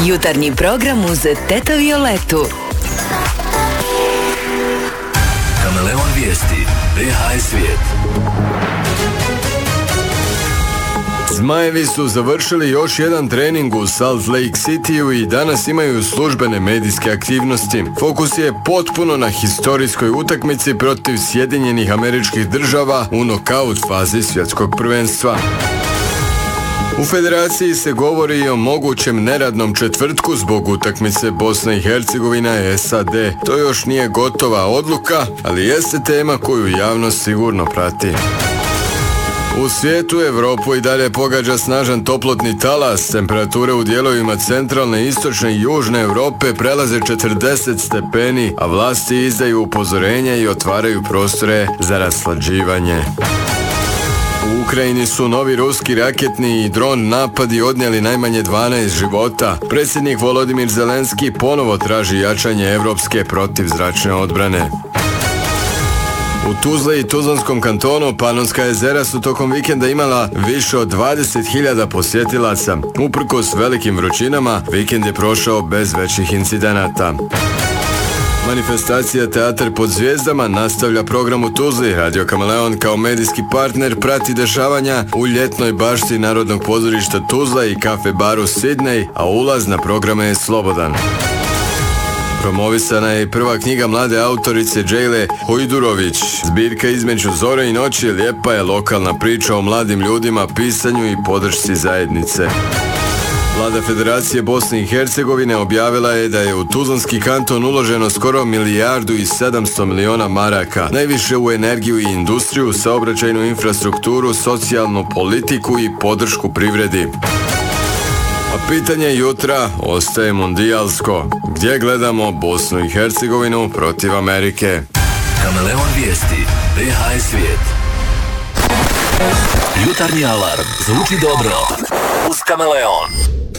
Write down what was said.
Jutarnji program uz Teta Violetu. Kameleon vijesti. BH svijet. Zmajevi su završili još jedan trening u Salt Lake Cityu i danas imaju službene medijske aktivnosti. Fokus je potpuno na historijskoj utakmici protiv Sjedinjenih Američkih Država u nokaut fazi svjetskog prvenstva. U federaciji se govori i o mogućem neradnom četvrtku zbog utakmice Bosna i Hercegovina SAD. To još nije gotova odluka, ali jeste tema koju javnost sigurno prati. U svijetu Europu i dalje pogađa snažan toplotni talas. Temperature u dijelovima centralne, istočne i južne Europe prelaze 40 stepeni, a vlasti izdaju upozorenja i otvaraju prostore za raslađivanje. U Ukrajini su novi ruski raketni i dron napadi odnijeli najmanje 12 života. Predsjednik Volodimir Zelenski ponovo traži jačanje evropske protivzračne odbrane. U Tuzli i Tuzlanskom kantonu Panonska jezera su tokom vikenda imala više od 20.000 posjetilaca. Uprkos velikim vrućinama, vikend je prošao bez većih incidenata. Manifestacija Teatar pod zvijezdama nastavlja program u Tuzli. Radio Kameleon kao medijski partner prati dešavanja u ljetnoj bašti Narodnog pozorišta Tuzla i kafe baru Sidney, a ulaz na programe je slobodan. Promovisana je i prva knjiga mlade autorice Džejle Hojdurović. Zbirka Između zore i noći lijepa je lokalna priča o mladim ljudima, pisanju i podršci zajednice. Vlada Federacije Bosne i Hercegovine objavila je da je u Tuzlanski kanton uloženo skoro 1,7 milijardi maraka, najviše u energiju i industriju, saobraćajnu infrastrukturu, socijalnu politiku i podršku privredi. A pitanje jutra ostaje mundijalsko. Gdje gledamo Bosnu i Hercegovinu protiv Amerike? Kameleon vijesti. BH svijet. Jutarnji alarm zvuči dobro uz Kameleon.